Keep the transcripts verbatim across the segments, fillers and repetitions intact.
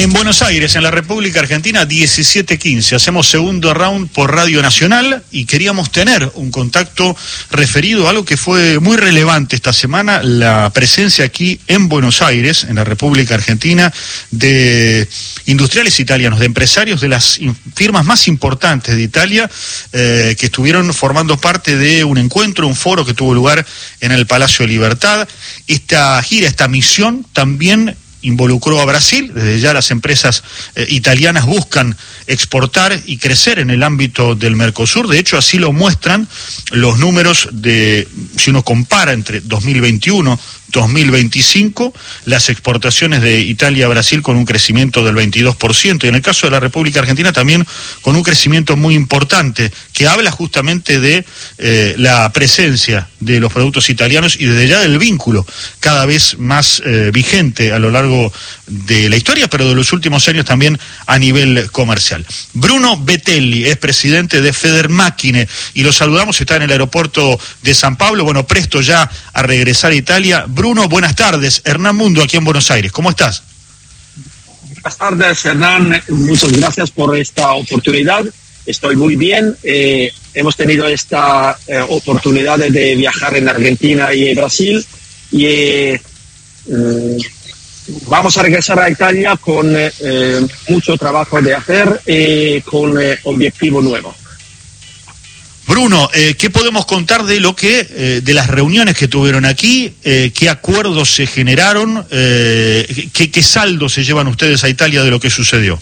En Buenos Aires, en la República Argentina, diecisiete quince. Hacemos segundo round por Radio Nacional y queríamos tener un contacto referido a algo que fue muy relevante esta semana, la presencia aquí en Buenos Aires, en la República Argentina, de industriales italianos, de empresarios de las firmas más importantes de Italia, eh, que estuvieron formando parte de un encuentro, un foro que tuvo lugar en el Palacio de Libertad. Esta gira, esta misión también involucró a Brasil. Desde ya las empresas eh, italianas buscan exportar y crecer en el ámbito del Mercosur. De hecho, así lo muestran los números de, si uno compara entre dos mil veintiuno dos mil veinticinco, las exportaciones de Italia a Brasil con un crecimiento del veintidós por ciento, y en el caso de la República Argentina también con un crecimiento muy importante, que habla justamente de eh, la presencia de los productos italianos y desde ya del vínculo cada vez más eh, vigente a lo largo de la historia, pero de los últimos años también a nivel comercial. Bruno Betelli es presidente de Federmacchine y lo saludamos, está en el aeropuerto de San Pablo, bueno, presto ya a regresar a Italia. Bruno, buenas tardes. Hernán Mundo, aquí en Buenos Aires. ¿Cómo estás? Buenas tardes, Hernán. Muchas gracias por esta oportunidad. Estoy muy bien. Eh, hemos tenido esta eh, oportunidad de viajar en Argentina y Brasil y eh, eh, vamos a regresar a Italia con eh, mucho trabajo de hacer y con eh, objetivo nuevo. Bruno, eh, ¿qué podemos contar de lo que, eh, de las reuniones que tuvieron aquí? Eh, ¿Qué acuerdos se generaron? Eh, ¿qué, ¿Qué saldo se llevan ustedes a Italia de lo que sucedió?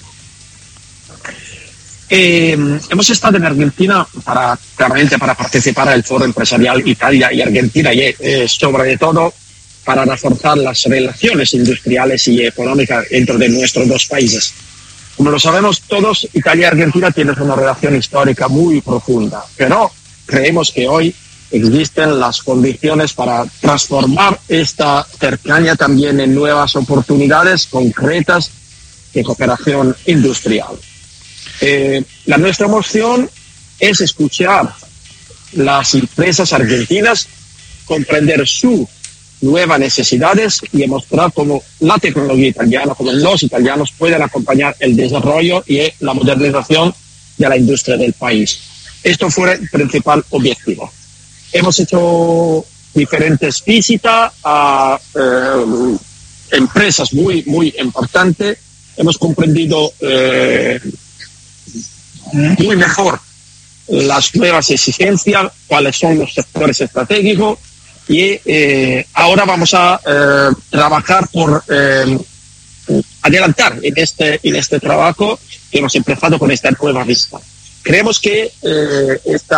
Eh, hemos estado en Argentina para, claramente para participar al Foro Empresarial Italia y Argentina y eh, sobre todo para reforzar las relaciones industriales y económicas dentro de nuestros dos países. Como lo sabemos todos, Italia y Argentina tienen una relación histórica muy profunda, pero creemos que hoy existen las condiciones para transformar esta cercanía también en nuevas oportunidades concretas de cooperación industrial. Eh, la nuestra moción es escuchar las empresas argentinas, comprender sus nuevas necesidades y mostrar cómo la tecnología italiana, cómo los italianos pueden acompañar el desarrollo y la modernización de la industria del país. Esto fue el principal objetivo. Hemos hecho diferentes visitas a eh, empresas muy, muy importantes. Hemos comprendido eh, muy mejor las nuevas exigencias, cuáles son los sectores estratégicos. Y eh, ahora vamos a eh, trabajar por eh, adelantar en este, en este trabajo que hemos empezado con esta nueva vista. Creemos que eh, este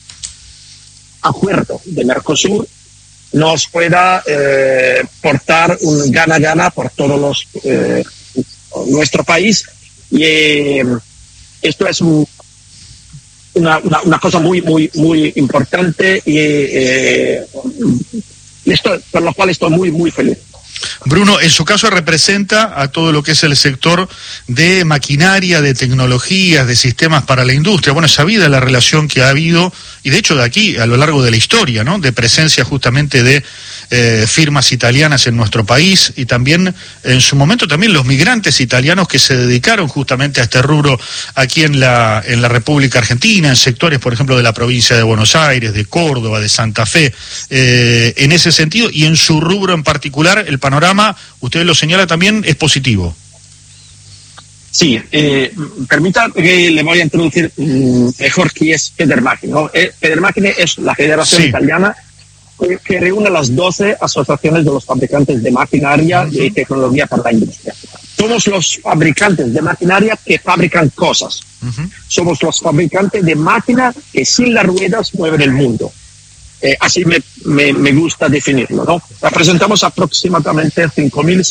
acuerdo de Mercosur nos pueda eh, portar un gana-gana por todos los eh, nuestro país y eh, esto es un Una, una, una cosa muy, muy, muy importante y eh, esto, por lo cual estoy muy, muy feliz. Bruno, en su caso representa a todo lo que es el sector de maquinaria, de tecnologías, de sistemas para la industria. Bueno, es sabida la relación que ha habido, y de hecho de aquí, a lo largo de la historia, ¿no?, de presencia justamente de eh, firmas italianas en nuestro país, y también, en su momento, también los migrantes italianos que se dedicaron justamente a este rubro aquí en la, en la República Argentina, en sectores, por ejemplo, de la provincia de Buenos Aires, de Córdoba, de Santa Fe. Eh, en ese sentido, y en su rubro en particular, el panorama, usted lo señala también, es positivo. Sí, eh, permita que le voy a introducir um, mejor qué es Federmacchine, ¿no? Eh, Federmacchine es la federación sí. italiana que, que reúne las doce asociaciones de los fabricantes de maquinaria uh-huh. y tecnología para la industria. Somos los fabricantes de maquinaria que fabrican cosas. Uh-huh. Somos los fabricantes de máquinas que sin las ruedas mueven el mundo. Eh, así me, me, me gusta definirlo, ¿no? Representamos aproximadamente cinco mil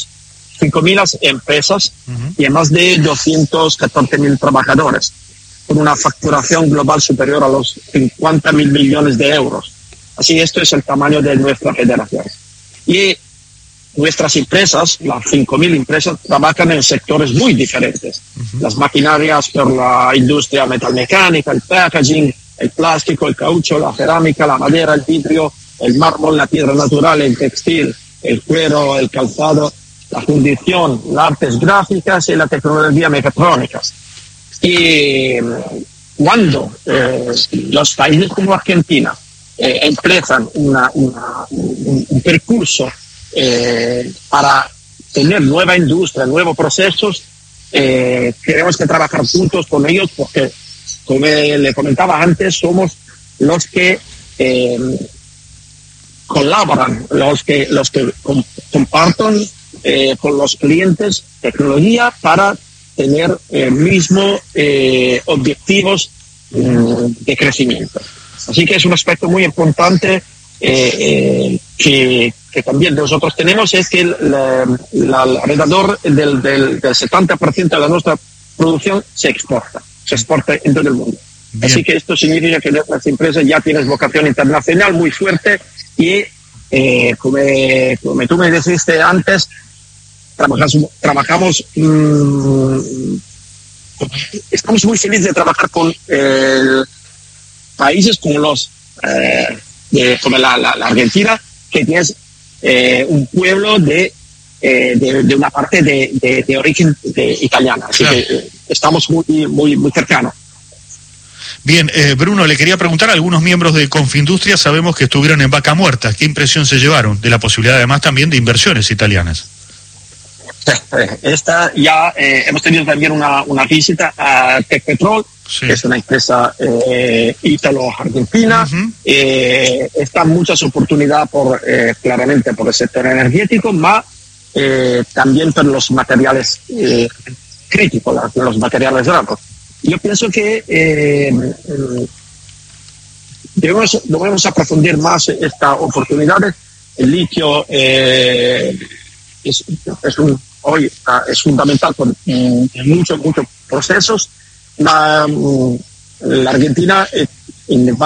empresas uh-huh. y más de doscientos catorce mil trabajadores, con una facturación global superior a los cincuenta mil millones de euros. Así, esto es el tamaño de nuestra federación. Y nuestras empresas, las cinco mil empresas, trabajan en sectores muy diferentes. Uh-huh. Las maquinarias por la industria metalmecánica, el packaging, el plástico, el caucho, la cerámica, la madera, el vidrio, el mármol, la piedra natural, el textil, el cuero, el calzado. la fundición, las artes gráficas y la tecnología mecatrónicas. Y cuando eh, los países como Argentina eh, empiezan una, una, un, un percurso eh, para tener nueva industria, nuevos procesos, eh, tenemos que trabajar juntos con ellos porque, como le comentaba antes, somos los que eh, colaboran, los que, los que comparten eh, con los clientes tecnología para tener eh, mismo eh, objetivos eh, de crecimiento. Así que es un aspecto muy importante eh, eh, que, que también nosotros tenemos, es que la, la, alrededor del, del, del setenta por ciento de la nuestra producción se exporta, se exporta en todo el mundo. Bien. Así que esto significa que nuestras empresas ya tienen vocación internacional muy fuerte y, eh, como, como tú me dijiste antes, trabajamos, trabajamos mmm, estamos muy felices de trabajar con eh, países como los eh, de, como la, la, la Argentina, que tienes eh, un pueblo de, eh, de, de una parte de, de, de origen de italiana, así claro. que eh, estamos muy, muy, muy cercanos. Bien, eh, Bruno, le quería preguntar a algunos miembros de Confindustria, sabemos que estuvieron en Vaca Muerta, ¿qué impresión se llevaron de la posibilidad además también de inversiones italianas? Esta ya eh, hemos tenido también una, una visita a Tecpetrol, sí. que es una empresa eh, ítalo-argentina. Uh-huh. eh, están muchas oportunidades por eh, claramente por el sector energético, más eh, también por los materiales eh, críticos, los materiales raros. Yo pienso que eh, debemos, debemos aprofundir más estas oportunidades. El litio eh, es, es un hoy es fundamental con mm, muchos muchos procesos. La, la Argentina, en